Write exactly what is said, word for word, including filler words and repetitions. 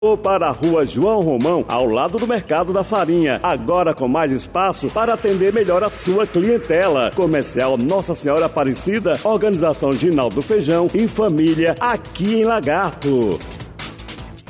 Ou para a rua João Romão, ao lado do Mercado da Farinha, agora com mais espaço para atender melhor a sua clientela. Comercial Nossa Senhora Aparecida, Organização Ginaldo Feijão, em família, aqui em Lagarto.